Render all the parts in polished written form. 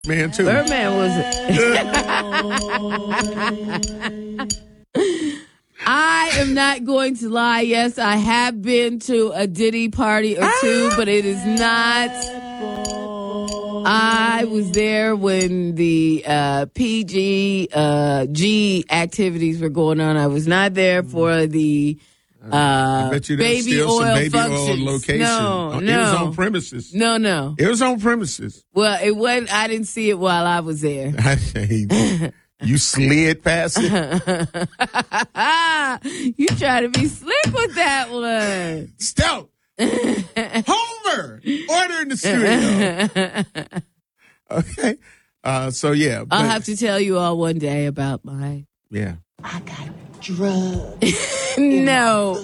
Man, too. Birdman was. I am not going to lie. Yes, I have been to a Diddy party or two, but it is not. I was there when the PG G activities were going on. I was not there for the baby oil functions. Location. No. It was on premises. No. It was on premises. Well, it wasn't. I didn't see it while I was there. You slid past it. You try to be slick with that one. Stealth. Homer. Order in the studio. Okay. So, yeah. I'll have to tell you all one day about my... Yeah. I got drugs. No.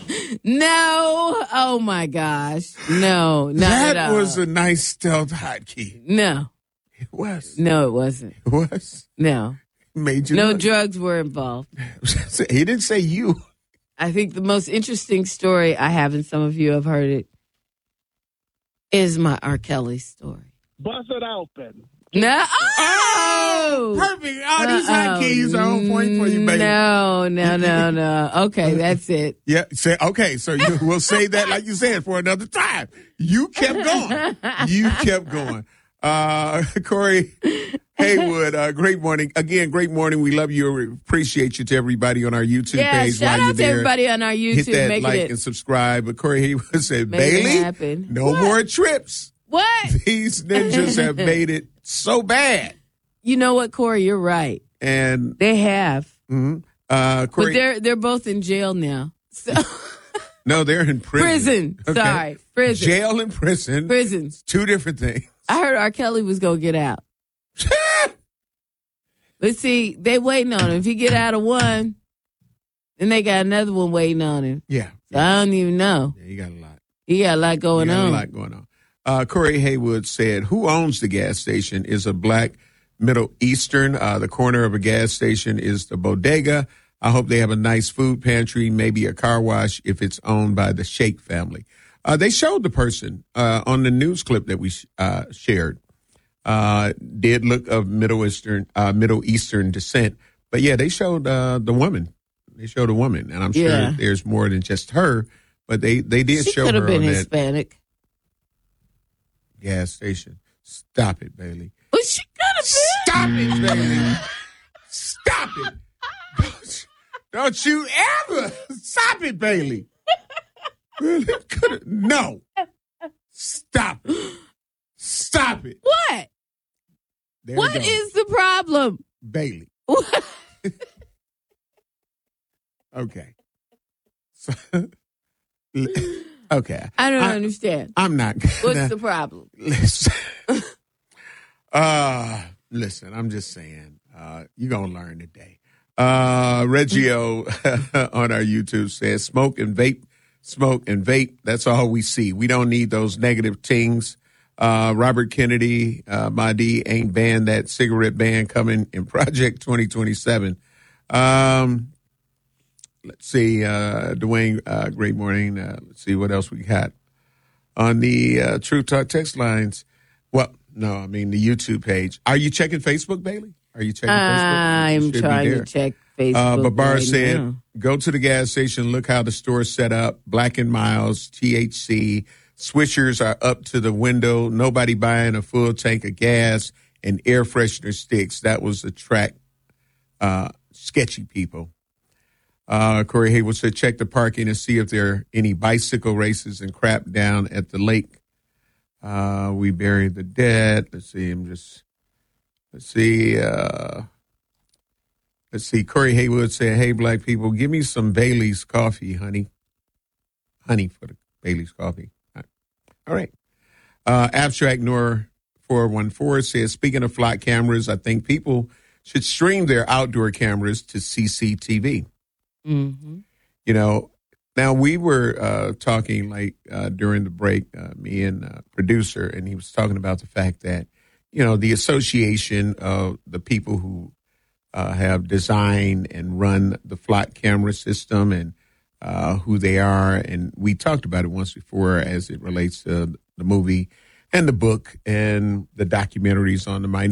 Oh, my gosh. No, not at all. That was a nice stealth hotkey. No. It was. No, it wasn't. It was? No. Made you no look. Drugs were involved. He didn't say you. I think the most interesting story I have, and some of you have heard it, is my R. Kelly story. Bust it open. No. Oh, perfect. All these hotkeys are on point for you, baby. No. Okay, that's it. Yeah. Okay. So we'll say that, like you said, for another time. You kept going. Corey Haywood, great morning. Again, great morning. We love you. We appreciate you to everybody on our YouTube page. Shout out to everybody on our YouTube. Hit that like and subscribe. But Corey Haywood said, Bailey, no more trips. What? These ninjas have made it so bad. You know what, Corey? You're right. And they have. Mm-hmm. Corey, but they're both in jail now. So. No, they're in prison. Okay. Sorry. Prison. Jail and prison. Prisons. Two different things. I heard R. Kelly was going to get out. But see, they waiting on him. If he get out of one, then they got another one waiting on him. Yeah. So I don't even know. Yeah, he got a lot. He got a lot going on. Corey Haywood said, who owns the gas station is a black Middle Eastern. The corner of a gas station is the bodega. I hope they have a nice food pantry, maybe a car wash if it's owned by the Sheikh family. They showed the person on the news clip that we shared. Did look of Middle Eastern descent. But, yeah, they showed the woman. They showed a woman, and I'm sure there's more than just her. But they did show her on that. She could have been Hispanic. Gas station. Stop it, Bailey. But she could have Stop been. it, Bailey. Stop it. Don't you ever. Stop it, Bailey. No. Stop it. Stop it. What? What is the problem? Bailey. Okay. Okay. I don't understand. I'm not. What's the problem? Listen, I'm just saying, you're going to learn today. Reggio on our YouTube says, smoke and vape. That's all we see. We don't need those negative things. Robert Kennedy, Mahdi ain't banned that cigarette ban coming in Project 2027. Let's see, Dwayne, great morning. Let's see what else we got on the Truth Talk text lines. Well, no, I mean the YouTube page. Are you checking Facebook, Bailey? Are you checking Facebook? I'm trying to check Facebook. Babar said, now. Go to the gas station, look how the store's set up, Black & Miles, THC, swishers are up to the window, nobody buying a full tank of gas, and air freshener sticks. That was the track, sketchy people. Corey Haywood said, check the parking and see if there are any bicycle races and crap down at the lake. We buried the dead. Let's see. Corey Haywood said, hey, black people, give me some Bailey's coffee, honey. Honey for the Bailey's coffee. All right. Abstract Noor 414 says, speaking of flock cameras, I think people should stream their outdoor cameras to CCTV. Mm-hmm. You know, now we were talking like during the break, me and producer, and he was talking about the fact that, you know, the association of the people who have designed and run the flock camera system and who they are. And we talked about it once before as it relates to the movie and the book and the documentaries on the minority.